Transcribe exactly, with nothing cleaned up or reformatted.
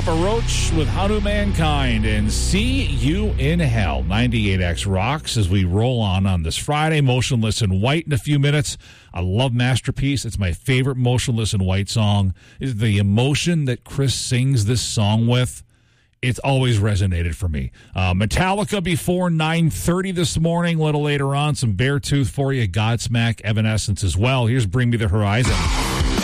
Papa Roach with How Do Mankind and See You in Hell. ninety-eight X rocks as we roll on on this Friday. Motionless in White in a few minutes. I love Masterpiece. It's my favorite Motionless in White song. Is the emotion that Chris sings this song with. It's always resonated for me. Uh, Metallica before nine thirty this morning. A little later on, some Beartooth for you. Godsmack, Evanescence as well. Here's Bring Me the Horizon.